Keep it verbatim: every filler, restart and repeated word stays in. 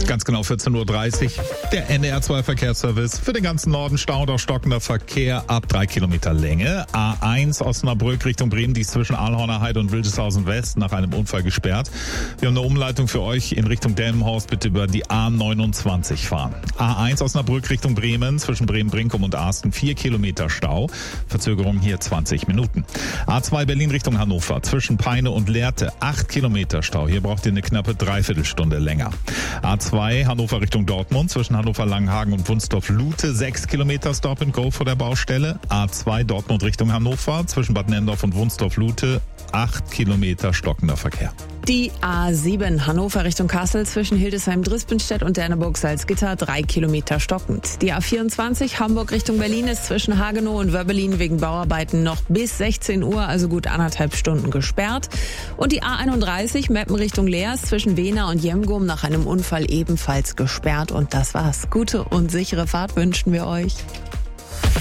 Ganz genau vierzehn Uhr dreißig. Der N D R zwei Verkehrsservice. Für den ganzen Norden Stau oder stockender Verkehr ab drei Kilometer Länge. A eins Osnabrück Richtung Bremen, die ist zwischen Ahlhorner Heide und Wildeshausen West nach einem Unfall gesperrt. Wir haben eine Umleitung für euch in Richtung Delmenhorst. Bitte über die A neunundzwanzig fahren. A eins Osnabrück Richtung Bremen, zwischen Bremen-Brinkum und Arsten vier Kilometer Stau. Verzögerung hier zwanzig Minuten. A zwei Berlin Richtung Hannover, zwischen Peine und Lehrte acht Kilometer Stau. Hier braucht ihr eine knappe Dreiviertelstunde länger. A zwei Hannover Richtung Dortmund, zwischen Hannover-Langenhagen und Wunstorf-Lute sechs Kilometer Stop and Go vor der Baustelle. A zwei Dortmund Richtung Hannover, zwischen Bad Nendorf und Wunstorf-Lute acht Kilometer stockender Verkehr. Die A sieben Hannover Richtung Kassel, zwischen Hildesheim-Drispenstedt und Derneburg-Salzgitter drei Kilometer stockend. Die A vierundzwanzig Hamburg Richtung Berlin ist zwischen Hagenow und Wöbbelin wegen Bauarbeiten noch bis sechzehn Uhr, also gut anderthalb Stunden gesperrt. Und die A einunddreißig Meppen Richtung Leers, zwischen Wehna und Jemgum nach einem Unfall ebenfalls gesperrt. Und das war's. Gute und sichere Fahrt wünschen wir euch.